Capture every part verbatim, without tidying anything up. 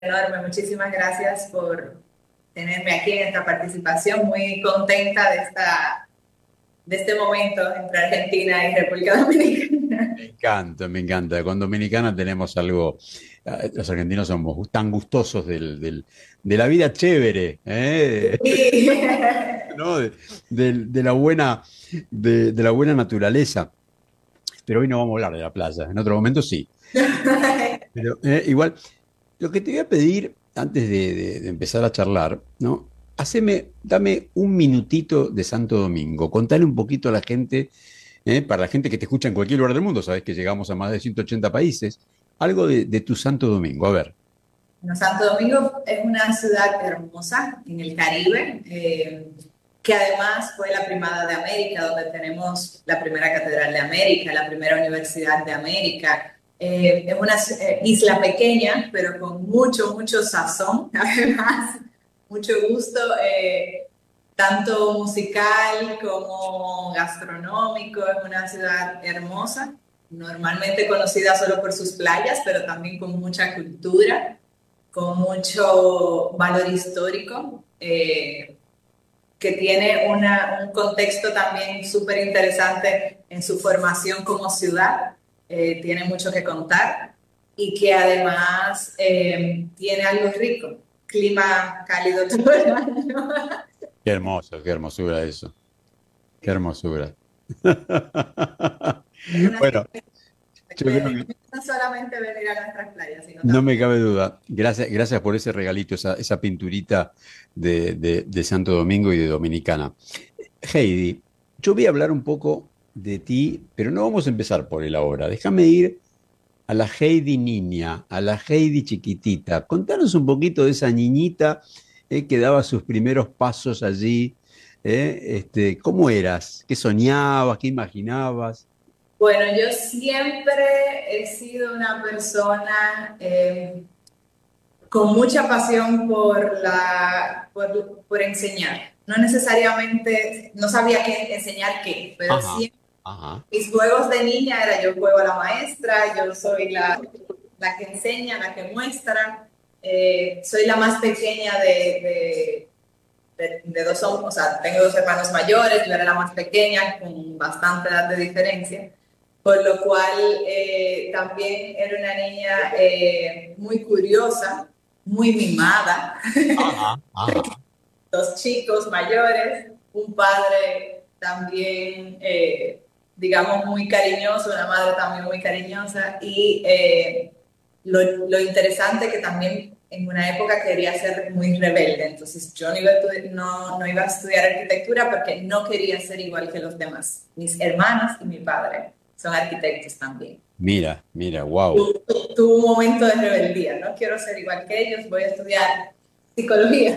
enorme. Muchísimas gracias por tenerme aquí en esta participación. Muy contenta de, esta, de este momento entre Argentina y República Dominicana. Me encanta, me encanta. Con Dominicana tenemos algo, eh, los argentinos somos tan gustosos del, del- de la vida chévere, ¿eh? Sí. ¿No? De, del- de la buena, de, de la buena naturaleza. Pero hoy no vamos a hablar de la playa, en otro momento sí. Pero eh, igual, lo que te voy a pedir antes de, de- de empezar a charlar, ¿no? Haceme, dame un minutito de Santo Domingo, contale un poquito a la gente, ¿eh? Para la gente que te escucha en cualquier lugar del mundo, sabes que llegamos a más de ciento ochenta países, algo de, de tu Santo Domingo, a ver. Bueno, Santo Domingo es una ciudad hermosa en el Caribe, eh, que además fue la primada de América, donde tenemos la primera catedral de América, la primera universidad de América. Eh, es una eh, isla pequeña, pero con mucho, mucho sazón, además, mucho gusto, eh, tanto musical como gastronómico. Es una ciudad hermosa, normalmente conocida solo por sus playas, pero también con mucha cultura, con mucho valor histórico, eh, que tiene una, un contexto también súper interesante en su formación como ciudad. Eh, tiene mucho que contar y que además eh, tiene algo rico, clima cálido todo el año. Qué hermoso, qué hermosura eso, qué hermosura. Es una ciudad Bueno, que yo te creo que recomiendo no solamente venir a nuestras playas, sino no me también. cabe duda. Gracias, gracias por ese regalito, esa, esa pinturita de, de de Santo Domingo y de Dominicana. Heidi, yo voy a hablar un poco de ti, pero no vamos a empezar por él ahora. Déjame ir a la Heidi niña, a la Heidi chiquitita. Contanos un poquito de esa niñita eh, que daba sus primeros pasos allí. eh, este, ¿cómo eras? ¿Qué soñabas? ¿Qué imaginabas? Bueno, yo siempre he sido una persona eh, con mucha pasión por, la, por, por enseñar. No necesariamente, no sabía qué enseñar qué, pero Ajá, siempre ajá. mis juegos de niña era yo juego a la maestra, yo soy la, la que enseña, la que muestra. Eh, soy la más pequeña de, de, de, de dos hombres, o sea, tengo dos hermanos mayores, yo era la más pequeña, con bastante edad de diferencia, por lo cual eh, también era una niña eh, muy curiosa, muy mimada, Ajá, ajá. dos chicos mayores, un padre también, eh, digamos, muy cariñoso, una madre también muy cariñosa, y eh, lo, lo, interesante que también en una época quería ser muy rebelde, entonces yo no iba, a, no, no iba a estudiar arquitectura porque no quería ser igual que los demás. Mis hermanos y mi padre son arquitectos también. Mira, mira, wow. Tu, tu, tuvo un momento de rebeldía, no quiero ser igual que ellos, voy a estudiar psicología.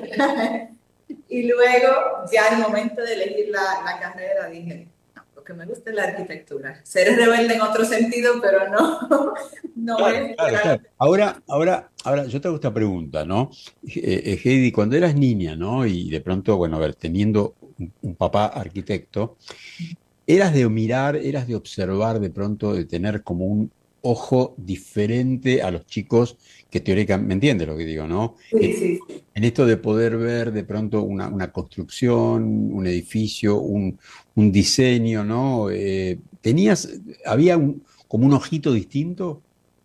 Y luego, ya al momento de elegir la, la carrera, dije, no, lo que me gusta es la arquitectura. Ser rebelde en otro sentido, pero no, no Claro, es claro, claro. Ahora, ahora, ahora, yo te hago esta pregunta, ¿no? Eh, eh, Heidi, cuando eras niña, ¿no? Y de pronto, bueno, a ver, teniendo un, un papá arquitecto, ¿eras de mirar, eras de observar de pronto, de tener como un ojo diferente a los chicos que teóricamente, ¿me entiendes lo que digo, no? Sí, En, sí, sí. en esto de poder ver de pronto una, una construcción, un edificio, un, un diseño, ¿no? Eh, ¿tenías, había un- como un ojito distinto?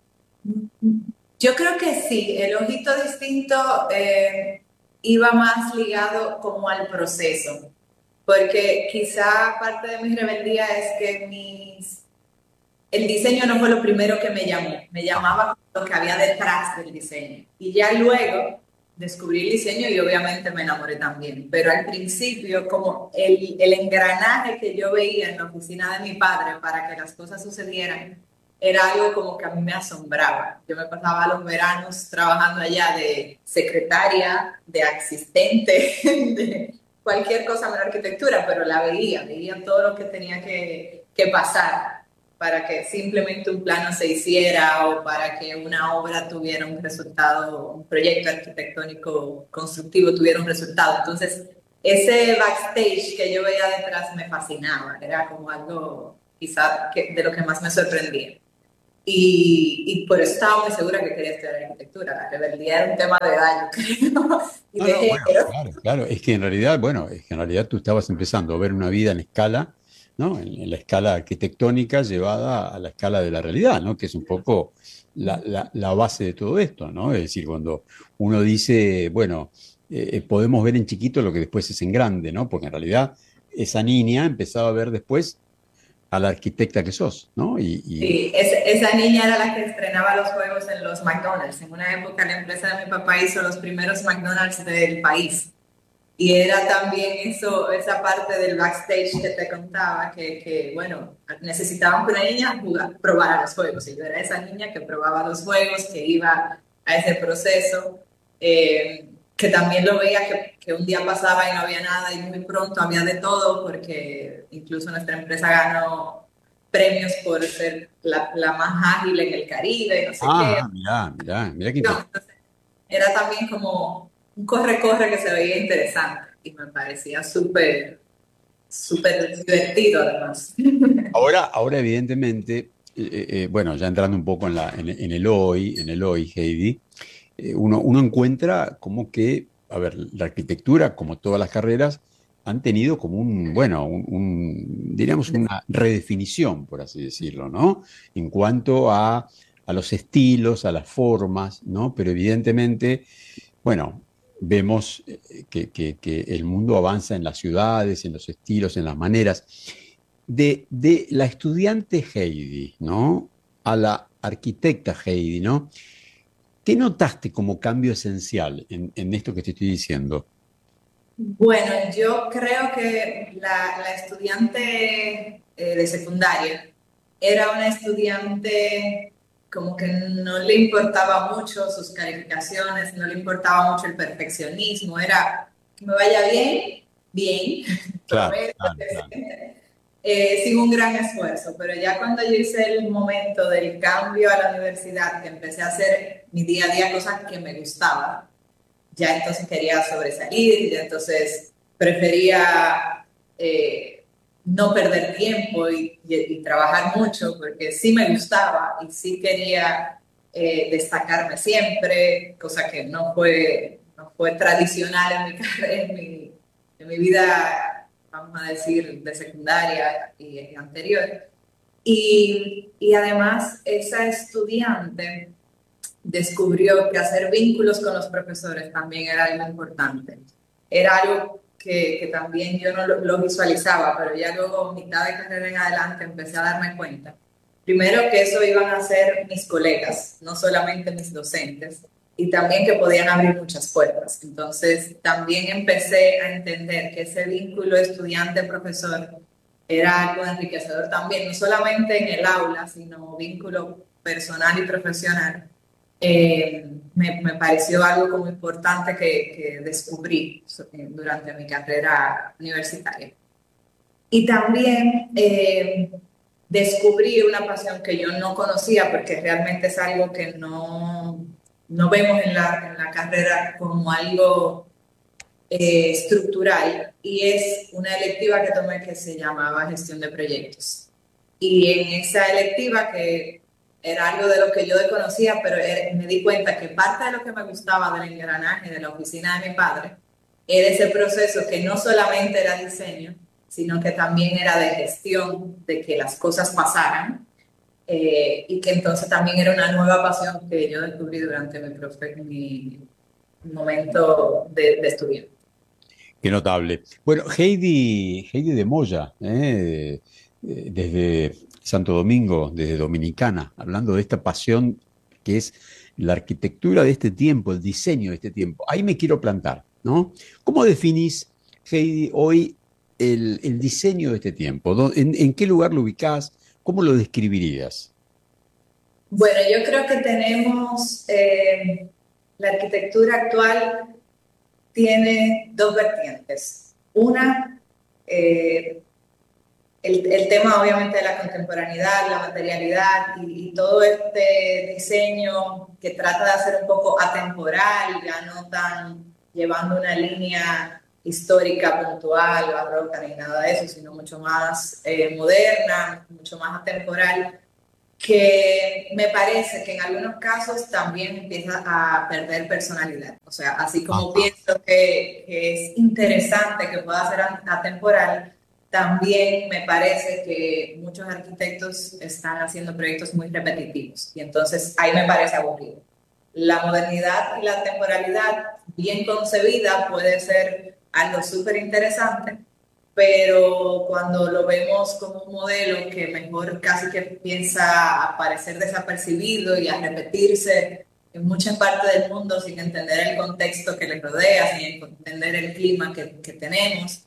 Yo creo que sí, el ojito distinto eh, iba más ligado como al proceso, porque quizá parte de mi rebeldía es que mis, el diseño no fue lo primero que me llamó, me Ajá. llamaba lo que había detrás del diseño. Y ya luego descubrí el diseño y obviamente me enamoré también. Pero al principio, como el, el engranaje que yo veía en la oficina de mi padre para que las cosas sucedieran, era algo como que a mí me asombraba. Yo me pasaba los veranos trabajando allá de secretaria, de asistente, de cualquier cosa en la arquitectura, pero la veía, veía todo lo que tenía que, que pasar para que simplemente un plano se hiciera o para que una obra tuviera un resultado, un proyecto arquitectónico constructivo tuviera un resultado. Entonces, ese backstage que yo veía detrás me fascinaba, era como algo quizá que, de lo que más me sorprendía. Y, y por eso estaba muy segura que quería estudiar arquitectura. La rebeldía era un tema de edad, yo creo, y No, de no, bueno, género. claro, claro. Es que en realidad, bueno, es que en realidad tú estabas empezando a ver una vida en escala, ¿no? En, en la escala arquitectónica llevada a la escala de la realidad, ¿no? Que es un poco la, la- la base de todo esto, ¿no? Es decir, cuando uno dice, bueno, eh, eh, podemos ver en chiquito lo que después es en grande, ¿no? Porque en realidad esa niña empezaba a ver después a la arquitecta que sos, ¿no? Y, y- Sí, es- esa niña era la que estrenaba los juegos en los McDonald's. En una época la empresa de mi papá hizo los primeros McDonald's del país. Y era también eso, esa parte del backstage que te contaba, que, que bueno, necesitaban que una niña jugara, probara los juegos. Y yo era esa niña que probaba los juegos, que iba a ese proceso, eh, que también lo veía que, que un día pasaba y no había nada y muy pronto había de todo, porque incluso nuestra empresa ganó premios por ser la, la más ágil en el Caribe, no sé qué. ah, ah, mirá, mirá, mirá qué No, interesante. entonces era también como un corre-corre que se veía interesante y me parecía súper, súper divertido además. Ahora, ahora evidentemente, eh, eh, eh, bueno, ya entrando un poco en, la, en, en el hoy, en el hoy, Heidi, eh, uno, uno encuentra como que, a ver, la arquitectura, como todas las carreras, han tenido como un, bueno, un, un, diríamos una redefinición, por así decirlo, ¿no? En cuanto a, a los estilos, a las formas, ¿no? Pero evidentemente, bueno, vemos eh, que, que- que el mundo avanza en las ciudades, en los estilos, en las maneras. De, de la estudiante Heidi, ¿no? A la arquitecta Heidi, ¿no? ¿Qué notaste como cambio esencial en, en esto que te estoy diciendo? Bueno, yo creo que la, la estudiante eh, de secundaria era una estudiante como que no le importaba mucho sus calificaciones, no le importaba mucho el perfeccionismo, era que me vaya bien, bien, Claro, promedio, claro, claro. decente, eh, sin un gran esfuerzo. Pero ya cuando yo hice el momento del cambio a la universidad, que empecé a hacer mi día a día cosas que me gustaban, ya entonces quería sobresalir, ya entonces prefería eh, no perder tiempo y, y, y, trabajar mucho porque sí me gustaba y sí quería eh, destacarme siempre, cosa que no fue, no fue tradicional en mi, en mi, en mi vida, vamos a decir, de secundaria y, y anterior. Y, y además, esa estudiante descubrió que hacer vínculos con los profesores también era algo importante. Era algo que, que también yo no lo, lo, visualizaba, pero ya luego, mitad de carrera en adelante, empecé a darme cuenta. Primero que eso iban a ser mis colegas, no solamente mis docentes, y también que podían abrir muchas puertas. Entonces, también empecé a entender que ese vínculo estudiante-profesor era algo enriquecedor también, no solamente en el aula, sino vínculo personal y profesional. Eh, me, me, pareció algo como importante que, que descubrí durante mi carrera universitaria. Y también eh, descubrí una pasión que yo no conocía porque realmente es algo que no, no vemos en la, en la carrera como algo eh, estructural y es una electiva que tomé que se llamaba gestión de proyectos. Y en esa electiva, que era algo de lo que yo desconocía, pero era, me di cuenta que parte de lo que me gustaba del engranaje de la oficina de mi padre era ese proceso que no solamente era diseño, sino que también era de gestión, de que las cosas pasaran. Eh, y que entonces también era una nueva pasión que yo descubrí durante mi, profe, mi momento de, de estudiante. Qué notable. Bueno, Heidi, Heidi de Moya, ¿eh? Eh, desde Santo Domingo, desde Dominicana, hablando de esta pasión que es la arquitectura de este tiempo, el diseño de este tiempo. Ahí me quiero plantar, ¿no? ¿Cómo definís, Heidi, hoy el, el diseño de este tiempo? ¿Dó- ¿En, en qué lugar lo ubicás? ¿Cómo lo describirías? Bueno, yo creo que tenemos, eh, la arquitectura actual tiene dos vertientes. Una, eh, el, el, tema obviamente de la contemporaneidad, la materialidad y, y, todo este diseño que trata de hacer un poco atemporal, ya no tan llevando una línea histórica, puntual, barroca, ni nada de eso, sino mucho más eh, moderna, mucho más atemporal. que me parece que en algunos casos también empieza a perder personalidad. O sea, así como pienso que, que es interesante que pueda ser atemporal, también me parece que muchos arquitectos están haciendo proyectos muy repetitivos y entonces ahí me parece aburrido. La modernidad y la temporalidad bien concebida puede ser algo súper interesante, pero cuando lo vemos como un modelo que mejor casi que piensa a parecer desapercibido y a repetirse en muchas partes del mundo sin entender el contexto que les rodea, sin entender el clima que, que tenemos.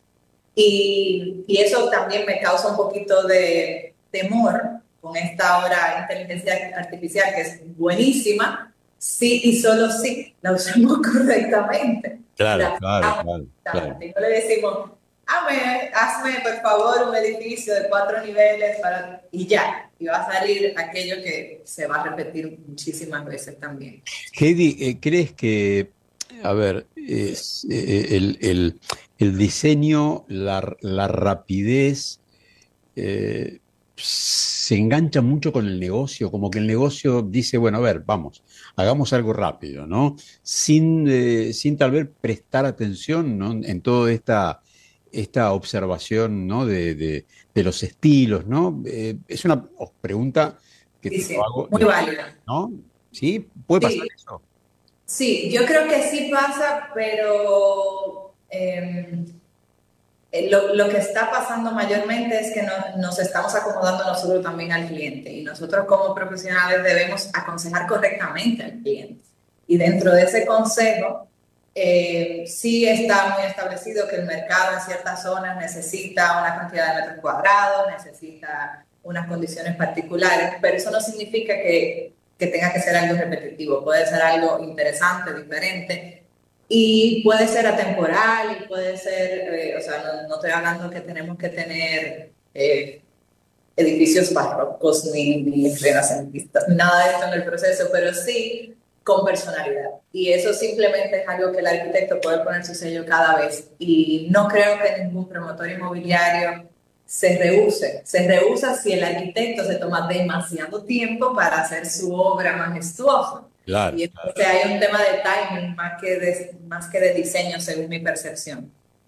Y, y eso también me causa un poquito de temor con esta ahora inteligencia artificial que es buenísima, sí y solo sí la usamos correctamente. Claro, La claro, claro, claro. y no le decimos, hazme, hazme por favor un edificio de cuatro niveles para... y ya, y va a salir aquello que se va a repetir muchísimas veces también. Heidi, eh, ¿crees que, a ver, es, eh, el, el- el diseño, la, la rapidez, eh, se engancha mucho con el negocio? Como que el negocio dice, bueno, a ver, vamos, hagamos algo rápido, ¿no? Sin, eh, sin tal vez prestar atención, ¿no? En toda esta, esta observación, ¿no? De, de- de los estilos, ¿no? Eh, es una pregunta que Sí, te lo sí, hago, muy de- válida. ¿no? ¿Sí? ¿Puede pasar Sí, eso? sí, yo creo que sí pasa, pero eh, eh, lo, lo que está pasando mayormente es que no, nos estamos acomodando nosotros también al cliente y nosotros como profesionales debemos aconsejar correctamente al cliente. Y dentro de ese consejo, eh, sí está muy establecido que el mercado en ciertas zonas necesita una cantidad de metros cuadrados, necesita unas condiciones particulares, pero eso no significa que, que tenga que ser algo repetitivo, puede ser algo interesante, diferente. Y puede ser atemporal y puede ser, eh, o sea, no, no, estoy hablando que tenemos que tener eh, edificios barrocos ni, ni renacentistas, nada de esto en el proceso, pero sí con personalidad. Y eso simplemente es algo que el arquitecto puede poner su sello cada vez. Y no creo que ningún promotor inmobiliario se rehúse. Se rehúsa si el arquitecto se toma demasiado tiempo para hacer su obra majestuosa. Claro, Y claro. entonces hay un tema de timing más que de, más que de diseño, según mi percepción.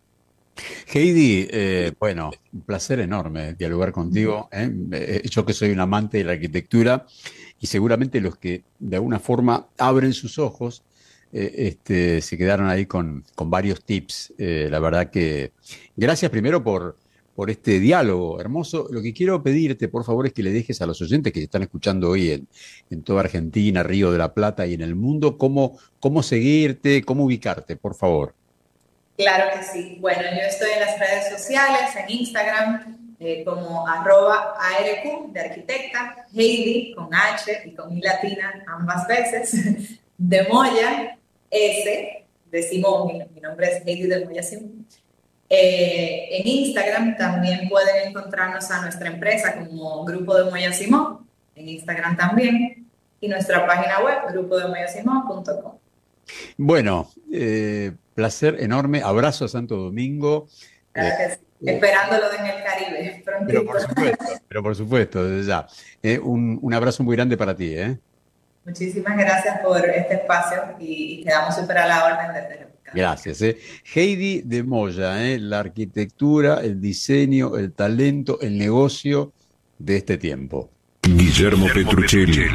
Heidi, eh, bueno, un placer enorme dialogar contigo, ¿eh? Eh, Yo que soy un amante de la arquitectura y seguramente los que de alguna forma abren sus ojos, eh, este, se quedaron ahí con, con varios tips. Eh, la verdad que gracias primero por, por este diálogo hermoso. Lo que quiero pedirte, por favor, es que le dejes a los oyentes que se están escuchando hoy en, en toda Argentina, Río de la Plata y en el mundo, cómo, cómo seguirte, cómo ubicarte, por favor. Claro que sí. Bueno, yo estoy en las redes sociales, en Instagram, eh, como arroba A R Q de arquitecta, Heidi con H y con I latina ambas veces, de Moya, S de Simón, mi, mi nombre es Heidi de Moya Simón. Eh, en Instagram también pueden encontrarnos a nuestra empresa como Grupo de Moya Simón, en Instagram también, y nuestra página web, grupo de moya simón punto com. Bueno, eh, placer enorme. Abrazo a Santo Domingo. Eh, Gracias. eh, Esperándolo en el Caribe pero prontito. por supuesto, pero por supuesto, desde ya. Eh, un, un abrazo muy grande para ti, ¿eh? Muchísimas gracias por este espacio y, y quedamos súper a la orden de tener. Gracias. ¿eh? Heidi de Moya, ¿eh? La arquitectura, el diseño, el talento, el negocio de este tiempo. Guillermo Petruccelli,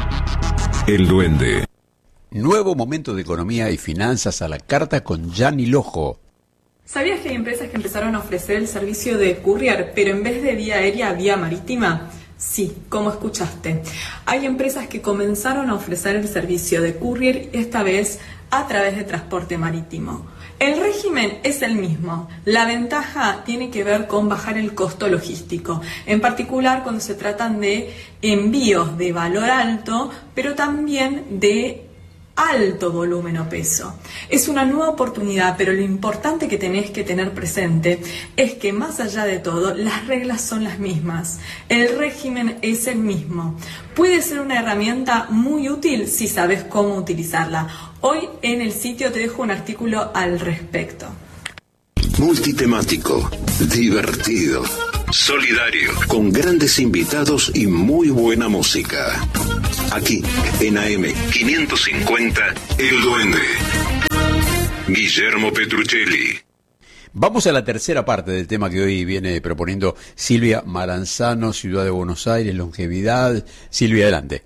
el duende. Nuevo momento de economía y finanzas a la carta con Gianni Lojo. ¿Sabías que hay empresas que empezaron a ofrecer el servicio de courier, pero en vez de vía aérea, vía marítima? Sí, como escuchaste. Hay empresas que comenzaron a ofrecer el servicio de courier, esta vez a través de transporte marítimo. El régimen es el mismo. La ventaja tiene que ver con bajar el costo logístico, en particular cuando se tratan de envíos de valor alto, pero también de alto volumen o peso. Es una nueva oportunidad, pero lo importante que tenés que tener presente es que más allá de todo, las reglas son las mismas. El régimen es el mismo. Puede ser una herramienta muy útil si sabes cómo utilizarla. Hoy en el sitio te dejo un artículo al respecto. Multitemático, divertido, solidario, con grandes invitados y muy buena música. Aquí, en A M quinientos cincuenta, El Duende. Guillermo Petruccelli. Vamos a la tercera parte del tema que hoy viene proponiendo Silvia Maranzano, Ciudad de Buenos Aires, longevidad. Silvia, adelante.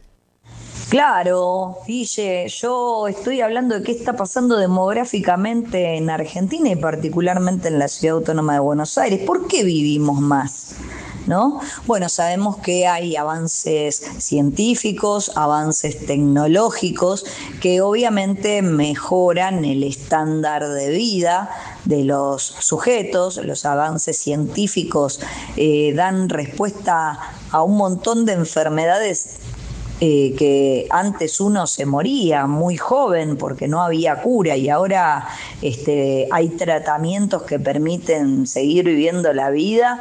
Claro, Guille, yo estoy hablando de qué está pasando demográficamente en Argentina y particularmente en la Ciudad Autónoma de Buenos Aires. ¿Por qué vivimos más? ¿No? Bueno, sabemos que hay avances científicos, avances tecnológicos que obviamente mejoran el estándar de vida de los sujetos. Los avances científicos eh, dan respuesta a un montón de enfermedades Eh, que antes uno se moría muy joven porque no había cura y ahora este, hay tratamientos que permiten seguir viviendo la vida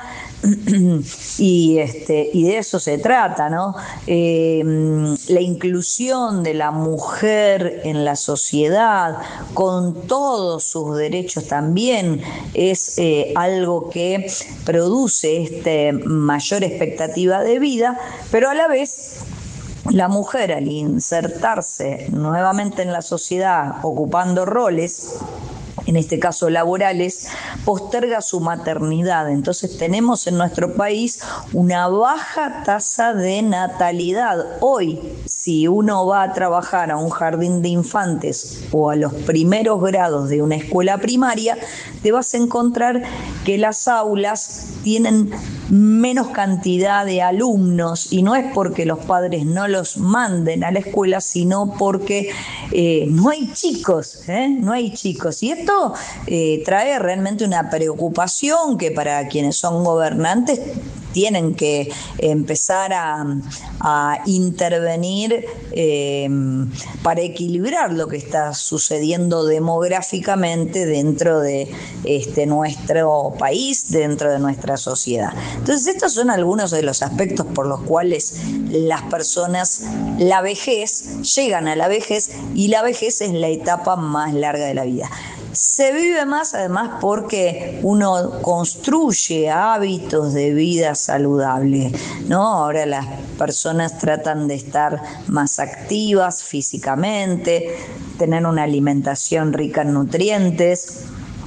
y, este, y de eso se trata, ¿no? Eh, la inclusión de la mujer en la sociedad con todos sus derechos también es eh, algo que produce este, mayor expectativa de vida, pero a la vez la mujer, al insertarse nuevamente en la sociedad, ocupando roles, en este caso laborales, posterga su maternidad. Entonces tenemos en nuestro país una baja tasa de natalidad. Hoy, si uno va a trabajar a un jardín de infantes o a los primeros grados de una escuela primaria, te vas a encontrar que las aulas tienen menos cantidad de alumnos, y no es porque los padres no los manden a la escuela, sino porque eh, no hay chicos, ¿eh? no hay chicos. Y esto eh, trae realmente una preocupación que para quienes son gobernantes tienen que empezar a, a intervenir eh, para equilibrar lo que está sucediendo demográficamente dentro de este, nuestro país, dentro de nuestra sociedad. Entonces, estos son algunos de los aspectos por los cuales las personas, la vejez, llegan a la vejez, y la vejez es la etapa más larga de la vida. Se vive más además porque uno construye hábitos de vida saludable, ¿no? Ahora las personas tratan de estar más activas físicamente, tener una alimentación rica en nutrientes,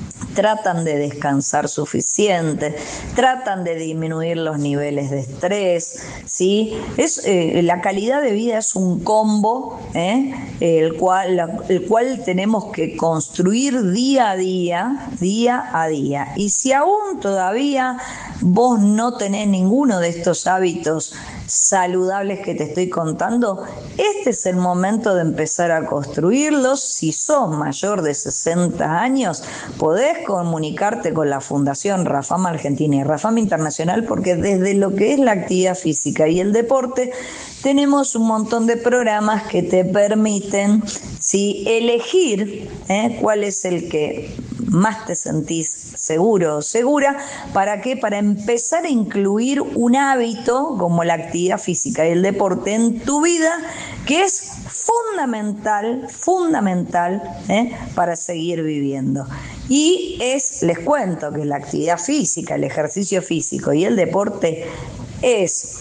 tratan de descansar suficiente, tratan de disminuir los niveles de estrés, ¿sí? Es, eh, la calidad de vida es un combo, ¿eh? el, cual, la, el cual tenemos que construir día a día, día a día. Y si aún todavía vos no tenés ninguno de estos hábitos saludables que te estoy contando, este es el momento de empezar a construirlos. Si sos mayor de sesenta años, podés comunicarte con la Fundación Rafam Argentina y Rafam Internacional, porque desde lo que es la actividad física y el deporte tenemos un montón de programas que te permiten, ¿sí?, elegir ¿eh? cuál es el que más te sentís seguro o segura. ¿Para qué? Para empezar a incluir un hábito como la actividad física y el deporte en tu vida, que es fundamental, fundamental ¿eh? para seguir viviendo. Y es, les cuento que la actividad física, el ejercicio físico y el deporte es...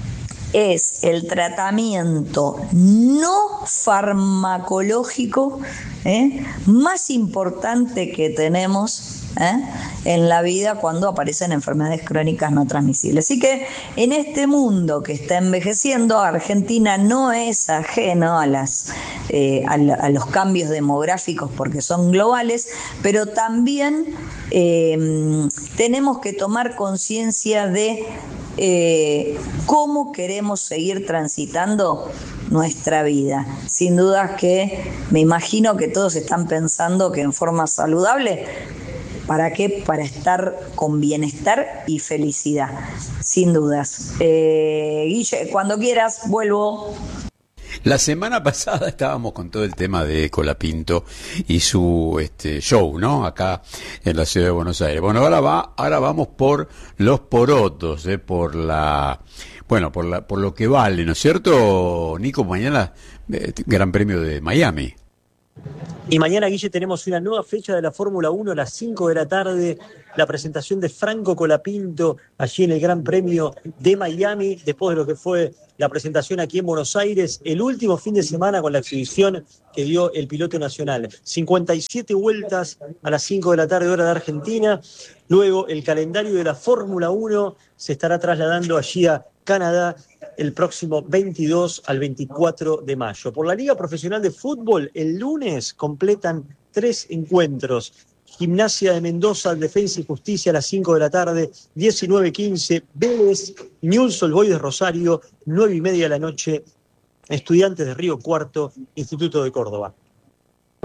es el tratamiento no farmacológico ¿eh? más importante que tenemos ¿eh? en la vida cuando aparecen enfermedades crónicas no transmisibles. Así que en este mundo que está envejeciendo, Argentina no es ajeno a, las, eh, a, la, a los cambios demográficos porque son globales, pero también eh, tenemos que tomar conciencia de Eh, cómo queremos seguir transitando nuestra vida. Sin dudas que me imagino que todos están pensando que en forma saludable, ¿para qué? Para estar con bienestar y felicidad, sin dudas. Eh, Guille, cuando quieras, vuelvo. La semana pasada estábamos con todo el tema de Colapinto y su este show, ¿no? Acá en la ciudad de Buenos Aires. Bueno, ahora va, ahora vamos por los porotos, ¿eh? por la, bueno, por la, por lo que vale, ¿no es cierto, Nico? Mañana eh, Gran Premio de Miami. Y mañana, Guille, tenemos una nueva fecha de la Fórmula uno a las cinco de la tarde, la presentación de Franco Colapinto allí en el Gran Premio de Miami, después de lo que fue la presentación aquí en Buenos Aires, el último fin de semana con la exhibición que dio el piloto nacional. cincuenta y siete vueltas a las cinco de la tarde, hora de Argentina. Luego el calendario de la Fórmula uno se estará trasladando allí a Canadá el próximo veintidós al veinticuatro de mayo. Por la Liga Profesional de Fútbol, el lunes completan tres encuentros. Gimnasia de Mendoza, Defensa y Justicia a las cinco de la tarde, diecinueve quince, Vélez, Newell's Old Boys de Rosario, nueve y media de la noche, Estudiantes de Río Cuarto, Instituto de Córdoba.